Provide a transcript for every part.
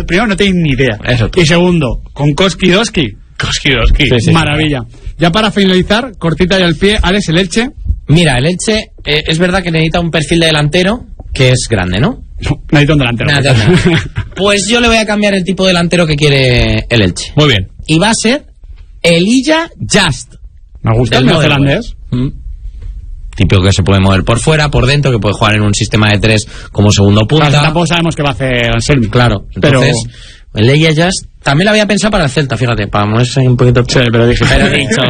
primero no tenéis ni idea. Eso. Y segundo, con Koski-Doski. Sí. Maravilla. Ya para finalizar, cortita y al pie, Alex, el Elche. Mira, el Elche es verdad que necesita un perfil de delantero que es grande, ¿no? No, necesito un delantero. Pues yo le voy a cambiar el tipo de delantero que quiere el Elche. Muy bien. Y va a ser Elijah Just. Me gusta el neozelandés. Típico que se puede mover por fuera, por dentro, que puede jugar en un sistema de 3 como segundo punta. Claro, tampoco sabemos qué va a hacer Anselmi. Claro, entonces Elijah Just también lo había pensado para el Celta, fíjate, para moverse un poquito. Sí, pero dije. Pero he dicho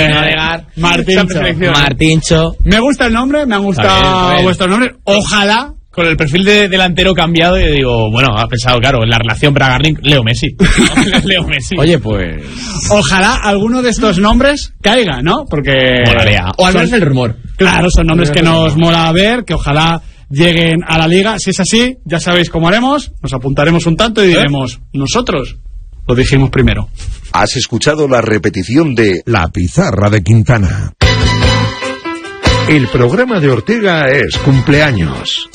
Martincho. Me gusta el nombre, me han gustado vuestros nombres. Ojalá. Con el perfil de delantero cambiado, yo digo, bueno, ha pensado, claro, en la relación Braga-Garling, Leo Messi. Leo Messi. Oye, pues... Ojalá alguno de estos nombres caiga, ¿no? Porque... Molaría. O al menos el rumor. Claro, son nombres que nos mola ver, que ojalá lleguen a la liga. Si es así, ya sabéis cómo haremos. Nos apuntaremos un tanto y diremos, nosotros lo dijimos primero. Has escuchado la repetición de La Pizarra de Quintana. El programa de Ortega es cumpleaños.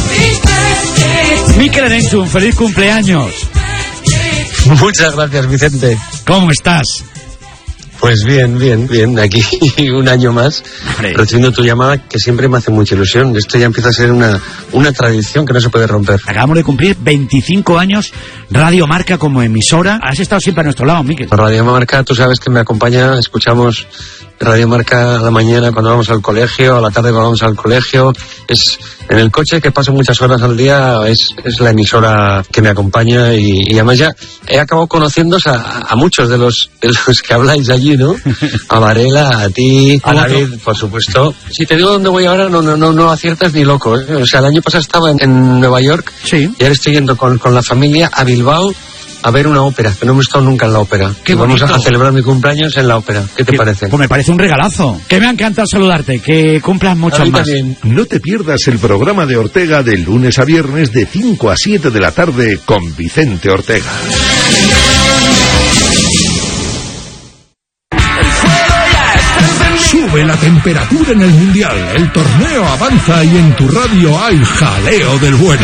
Mikel Erenchun, feliz cumpleaños. Muchas gracias, Vicente. ¿Cómo estás? Pues bien, aquí un año más, recibiendo tu llamada, que siempre me hace mucha ilusión. Esto ya empieza a ser una tradición que no se puede romper. Acabamos de cumplir 25 años Radio Marca como emisora. Has estado siempre a nuestro lado, Mikel. Radio Marca, tú sabes que me acompaña, escuchamos Radio Marca a la mañana cuando vamos al colegio, a la tarde cuando vamos al colegio. Es en el coche, que paso muchas horas al día, es la emisora que me acompaña, y además ya he acabado conociéndose a muchos de los que habláis allí, ¿no? A Varela, a ti, a David, por supuesto. Si te digo dónde voy ahora, no aciertas ni loco, ¿eh? O sea, el año pasado estaba en Nueva York, sí, y ahora estoy yendo con la familia a Bilbao a ver una ópera, que no hemos estado nunca en la ópera. Qué vamos bonito. a celebrar mi cumpleaños en la ópera. ¿Qué te parece? Pues me parece un regalazo. Que me ha encantado saludarte, que cumplas muchos más. También. No te pierdas el programa de Ortega de lunes a viernes de 5 a 7 de la tarde con Vicente Ortega. Sube la temperatura en el Mundial, el torneo avanza y en tu radio hay jaleo del bueno.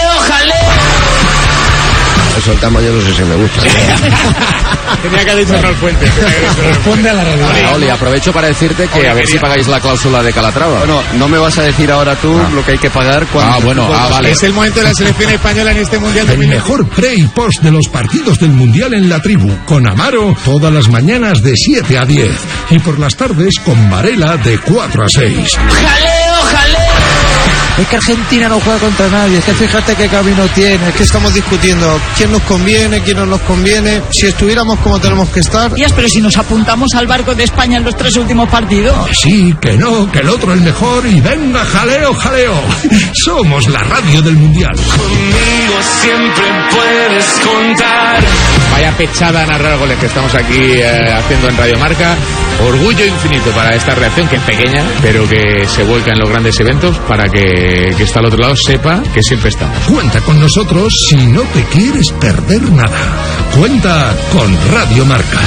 Eso el tamaño no sé si me gusta. Tenía que haber dicho Raúl Fuentes. Responde a la realidad. Oli, aprovecho para decirte que a ver si pagáis la cláusula de Calatrava. Bueno, no me vas a decir ahora tú lo que hay que pagar cuando... vale. Es el momento de la selección española en este Mundial. El mejor pre y post de los partidos del Mundial en la tribu, con Amaro todas las mañanas de 7 a 10 y por las tardes con Varela de 4 a 6. ¡Jaleo! Es que Argentina no juega contra nadie, es que fíjate qué camino tiene, es que estamos discutiendo quién nos conviene, quién no nos conviene, si estuviéramos como tenemos que estar. Pero si nos apuntamos al barco de España en los 3 últimos partidos. Sí, que no, que el otro es mejor y venga, jaleo. Somos la radio del Mundial. Conmigo siempre puedes contar. Vaya pechada narrar goles que estamos aquí haciendo en Radio Marca. Orgullo infinito para esta reacción, que es pequeña, pero que se vuelca en los grandes eventos, para que está al otro lado sepa que siempre estamos. Cuenta con nosotros si no te quieres perder nada. Cuenta con Radio Marca.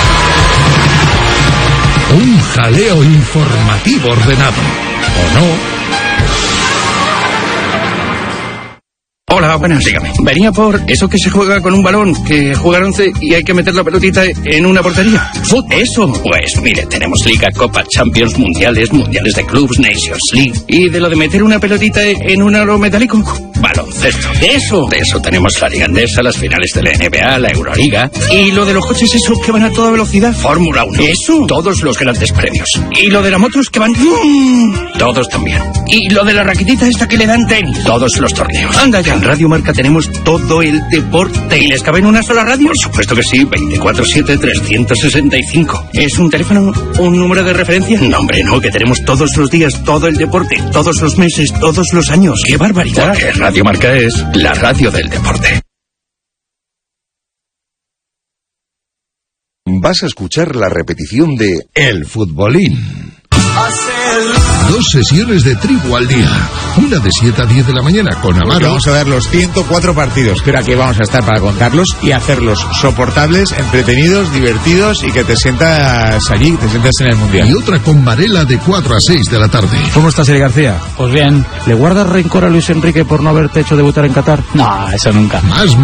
Un jaleo informativo ordenado, ¿o no? Hola, buenas, dígame. Venía por eso que se juega con un balón, que juegan 11 y hay que meter la pelotita en una portería. ¡Eso! Pues mire, tenemos Liga, Copa, Champions, Mundiales de Clubs, Nations League. ¿Y de lo de meter una pelotita en un aro metálico? Baloncesto. De eso tenemos la Liga Andesa, las finales de la NBA, la Euroliga. ¿Y lo de los coches esos que van a toda velocidad? Fórmula 1. Eso. Todos los grandes premios. ¿Y lo de las motos que van? Todos también. ¿Y lo de la raquetita esta que le dan tenis? Todos los torneos. Anda ya. En Radio Marca tenemos todo el deporte. ¿Y les cabe en una sola radio? Por supuesto que sí, 24/7, 365. ¿Es un teléfono, un número de referencia? No, hombre, no, que tenemos todos los días todo el deporte, todos los meses, todos los años. ¡Qué barbaridad! Porque Radio Marca es la radio del deporte. Vas a escuchar la repetición de El Futbolín. 2 sesiones de tribu al día. Una de 7 a 10 de la mañana con Amaro. Vamos a ver los 104 partidos, pero aquí vamos a estar para contarlos y hacerlos soportables, entretenidos, divertidos y que te sientas allí, te sientas en el Mundial. Y otra con Varela de 4 a 6 de la tarde. ¿Cómo estás, Eli García? Pues bien. ¿Le guardas rencor a Luis Enrique por no haberte hecho debutar en Qatar? No, eso nunca. Más